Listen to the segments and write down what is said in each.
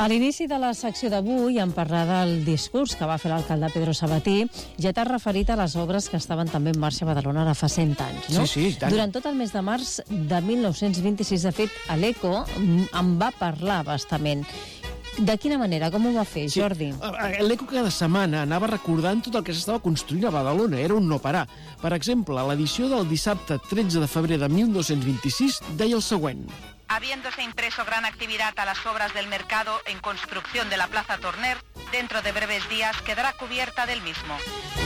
A l'inici de la secció d'avui, en parlar del discurs que va fer l'alcalde Pedro Sabatí, ja t'has referit a les obres que estaven també en marxa a Badalona ara fa 100 anys, no? Sí, i tant. Durant tot el mes de març de 1926, de fet, a l'ECO en va parlar bastament. De quina manera? Com ho va fer, Jordi? L'ECO cada setmana anava recordant tot el que s'estava construint a Badalona. Era un no parar. Per exemple, l'edició del dissabte 13 de febrer de 1926 deia el següent. Habiéndose impreso gran actividad a las obras del mercado en construcción de la Plaza Torner, dentro de breves días quedará cubierta del mismo.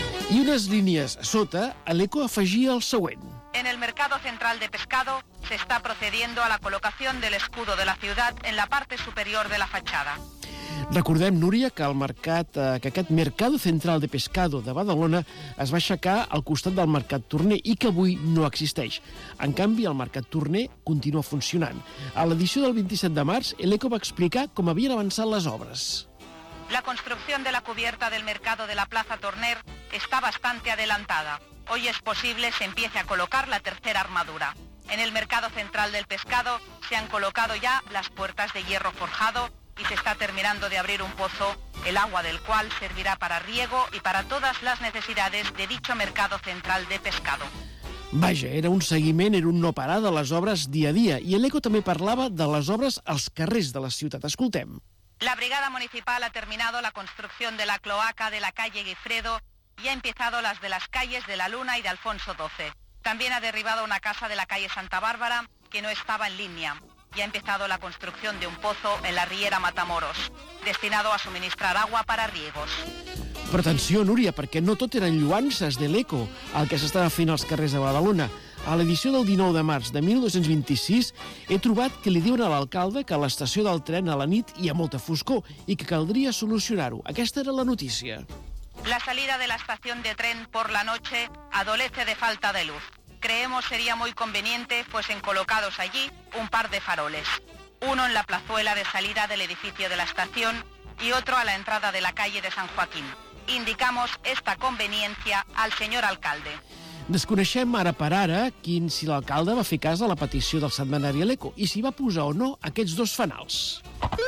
I unes línies sota, l'ECO afegia el següent. En el mercado central de pescado se está procediendo a la colocación del escudo de la ciudad en la parte superior de la fachada. Recordem, Núria, que aquest Mercado Central de Pescado de Badalona es va aixecar al costat del Mercat Torner i que avui no existeix. En canvi, el Mercat Torner continua funcionant. A l'edició del 27 de març, l'ECO va explicar com havien avançat les obres. La construcción de la cubierta del mercado de la Plaza Torner está bastante adelantada. Hoy es posible se empiece a colocar la tercera armadura. En el mercado central del pescado se han colocado ya las puertas de hierro forjado y se está terminando de abrir un pozo, el agua del cual servirá para riego y para todas las necesidades de dicho mercado central de pescado. Vaja, era un seguiment, era un no parar de les obres dia a dia. I l'ECO també parlava de les obres als carrers de la ciutat. Escoltem. La Brigada Municipal ha terminado la construcción de la cloaca de la calle Guifredo y ha empezado las de las calles de la Luna y de Alfonso XII. También ha derribado una casa de la calle Santa Bárbara que no estaba en línea y ha empezado la construcción de un pozo en la riera Matamoros, destinado a suministrar agua para riegos. Però atenció, Núria, perquè no tot eren lluances de l'ECO, el que s'estava fent als carrers de Badalona. A l'edició del 19 de març de 1926 he trobat que li diuen a l'alcalde que a l'estació del tren a la nit hi ha molta foscor i que caldria solucionar-ho. Aquesta era la notícia. La salida de la estación de tren por la noche adolece de falta de luz. Creemos sería muy conveniente fuesen colocados allí un par de faroles. Uno en la plazuela de salida del edificio de la estación y otro a la entrada de la calle de San Joaquín. Indicamos esta conveniencia al señor alcalde. Desconeixem ara per ara si l'alcalde va fer cas a la petició del setmanari l'ECO i si va posar o no aquests dos fanals.